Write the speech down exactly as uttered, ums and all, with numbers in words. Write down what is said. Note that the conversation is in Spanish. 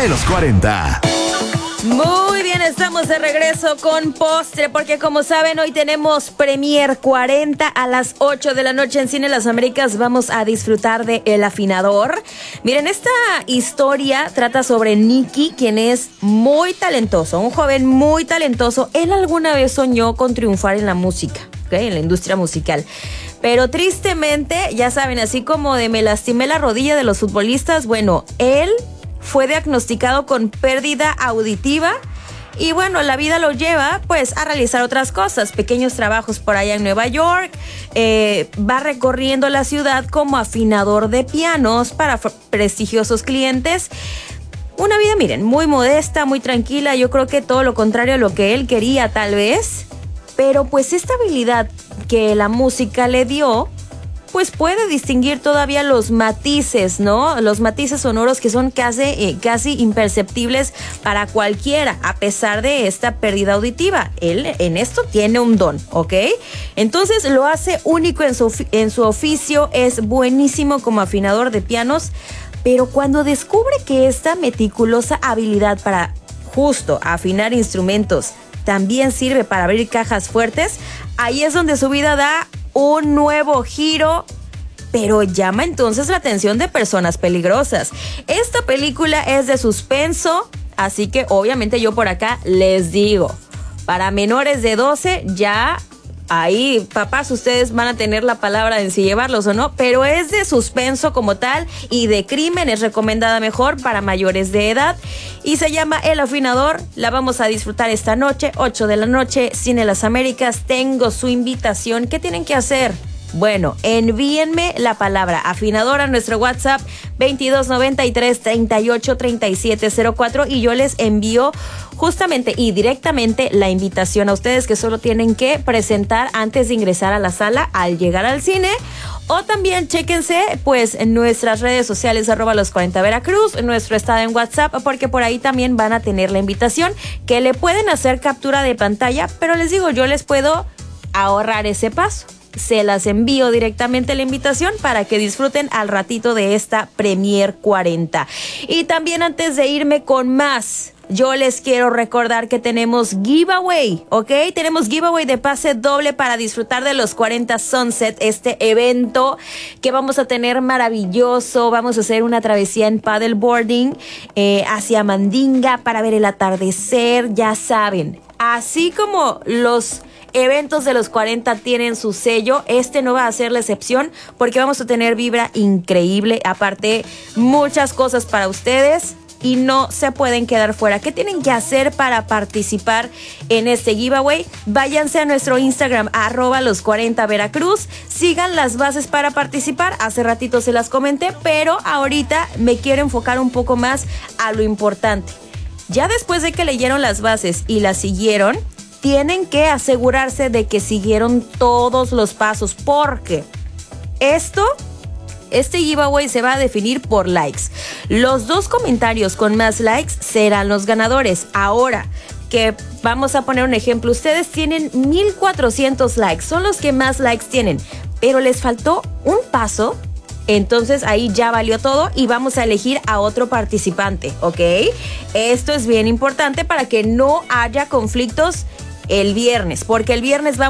de los cuarenta. Muy bien, estamos de regreso con postre, porque como saben, hoy tenemos Premier cuarenta a las ocho de la noche en Cine Las Américas. Vamos a disfrutar de El Afinador. Miren, esta historia trata sobre Nicky, quien es muy talentoso, un joven muy talentoso. Él alguna vez soñó con triunfar en la música, ¿okay? En la industria musical. Pero tristemente, ya saben, así como de me lastimé la rodilla de los futbolistas, bueno, él fue diagnosticado con pérdida auditiva y bueno, la vida lo lleva pues a realizar otras cosas, pequeños trabajos por allá en Nueva York, eh, va recorriendo la ciudad como afinador de pianos para f- prestigiosos clientes. Una vida, miren, muy modesta, muy tranquila, yo creo que todo lo contrario a lo que él quería tal vez, pero pues esta habilidad que la música le dio, pues puede distinguir todavía los matices, ¿no? Los matices sonoros que son casi, eh, casi imperceptibles para cualquiera, a pesar de esta pérdida auditiva. Él en esto tiene un don, ¿ok? Entonces lo hace único en su, en su oficio, es buenísimo como afinador de pianos, pero cuando descubre que esta meticulosa habilidad para justo afinar instrumentos también sirve para abrir cajas fuertes, ahí es donde su vida da un nuevo giro, pero llama entonces la atención de personas peligrosas. Esta película es de suspenso, así que obviamente yo por acá les digo, para menores de doce ya ahí, papás, ustedes van a tener la palabra en si llevarlos o no, pero es de suspenso como tal y de crimen, es recomendada mejor para mayores de edad y se llama El Afinador. La vamos a disfrutar esta noche, ocho de la noche, Cine Las Américas. Tengo su invitación. ¿Qué tienen que hacer? Bueno, envíenme la palabra afinador a nuestro WhatsApp veintidós noventa y tres treinta y ocho treinta y siete cero cuatro y yo les envío justamente y directamente la invitación a ustedes, que solo tienen que presentar antes de ingresar a la sala al llegar al cine. O también chéquense pues en nuestras redes sociales arroba los cuarenta Veracruz, nuestro estado en WhatsApp, porque por ahí también van a tener la invitación, que le pueden hacer captura de pantalla, pero les digo, yo les puedo ahorrar ese paso. Se las envío directamente la invitación para que disfruten al ratito de esta Premier cuarenta. Y también antes de irme con más, yo les quiero recordar que tenemos giveaway, ¿ok? Tenemos giveaway de pase doble para disfrutar de los cuarenta Sunset, este evento que vamos a tener maravilloso. Vamos a hacer una travesía en paddleboarding eh, hacia Mandinga para ver el atardecer, ya saben. Así como los eventos de los cuarenta tienen su sello, este no va a ser la excepción porque vamos a tener vibra increíble, aparte muchas cosas para ustedes y no se pueden quedar fuera. ¿Qué tienen que hacer para participar en este giveaway? Váyanse a nuestro Instagram arroba los cuarenta Veracruz, sigan las bases para participar, hace ratito se las comenté, pero ahorita me quiero enfocar un poco más a lo importante. Ya después de que leyeron las bases y las siguieron, tienen que asegurarse de que siguieron todos los pasos, porque esto, este giveaway se va a definir por likes. Los dos comentarios con más likes serán los ganadores. Ahora que vamos a poner un ejemplo, ustedes tienen mil cuatrocientos likes, son los que más likes tienen, pero les faltó un paso. Entonces ahí ya valió todo y vamos a elegir a otro participante, ¿ok? Esto es bien importante para que no haya conflictos el viernes, porque el viernes vamos